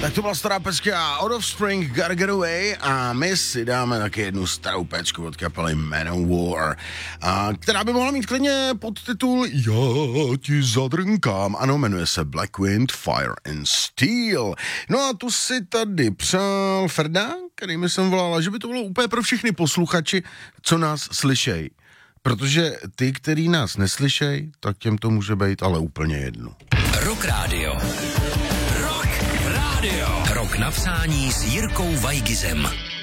Tak to byla stará pecka Out of Spring, Gotta Get Away a my si dáme taky jednu starou pecku od kapely Manowar, která by mohla mít klidně podtitul Já ti zadrnkám. Ano, jmenuje se Black Wind, Fire and Steel. No a tu si tady přál Ferda, který mi jsem volala, že by to bylo úplně pro všechny posluchači, co nás slyšej. Protože ty, který nás neslyšej, tak těm to může být ale úplně jedno. Rock Radio. Rock Radio. Rock na přání s Jirkou Vajgizem.